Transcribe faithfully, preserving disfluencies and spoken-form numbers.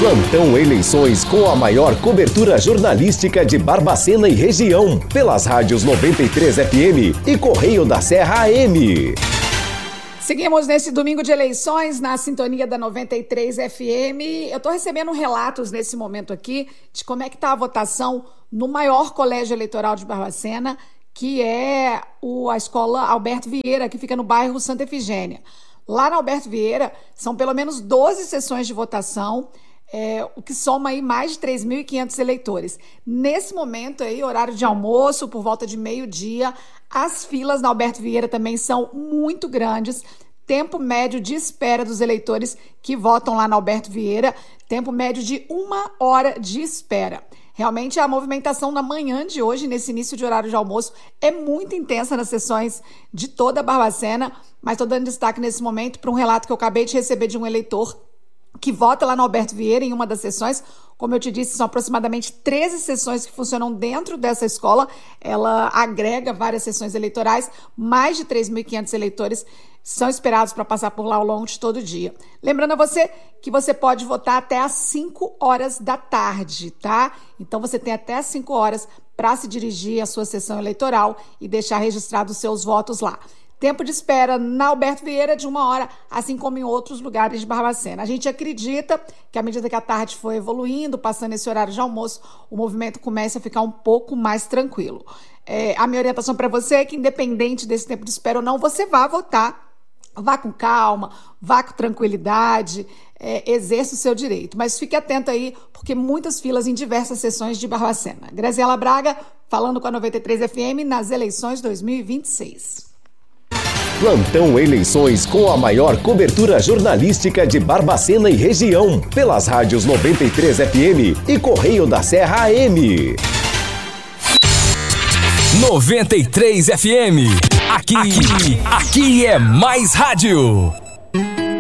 Plantão Eleições com a maior cobertura jornalística de Barbacena e região, pelas rádios noventa e três F M e Correio da Serra A M. Seguimos nesse domingo de eleições na sintonia da noventa e três F M. Eu estou recebendo relatos nesse momento aqui de como é que está a votação no maior colégio eleitoral de Barbacena, que é o, a escola Alberto Vieira, que fica no bairro Santa Efigênia. Lá na Alberto Vieira são pelo menos doze sessões de votação, É, o que soma aí mais de três mil e quinhentos eleitores. Nesse momento aí, horário de almoço, por volta de meio-dia, as filas na Alberto Vieira também são muito grandes. Tempo médio de espera dos eleitores que votam lá na Alberto Vieira, tempo médio de uma hora de espera. Realmente a movimentação na manhã de hoje, nesse início de horário de almoço, é muito intensa nas sessões de toda a Barbacena, mas estou dando destaque nesse momento para um relato que eu acabei de receber de um eleitor que vota lá no Alberto Vieira em uma das sessões. Como eu te disse, são aproximadamente treze sessões que funcionam dentro dessa escola. Ela agrega várias sessões eleitorais, mais de três mil e quinhentos eleitores são esperados para passar por lá ao longo de todo o dia. Lembrando a você que você pode votar até às cinco horas da tarde, tá? Então você tem até às cinco horas para se dirigir à sua sessão eleitoral e deixar registrados os seus votos lá. Tempo de espera na Alberto Vieira de uma hora, assim como em outros lugares de Barbacena. A gente acredita que à medida que a tarde for evoluindo, passando esse horário de almoço, o movimento começa a ficar um pouco mais tranquilo. É, a minha orientação para você é que, independente desse tempo de espera ou não, você vá votar. Vá com calma, vá com tranquilidade, é, exerça o seu direito. Mas fique atento aí, porque muitas filas em diversas sessões de Barbacena. Graziela Braga, falando com a noventa e três F M nas eleições dois mil e vinte e seis. Plantão Eleições com a maior cobertura jornalística de Barbacena e região, pelas rádios noventa e três F M e Correio da Serra A M. noventa e três F M. Aqui, aqui, aqui é mais rádio.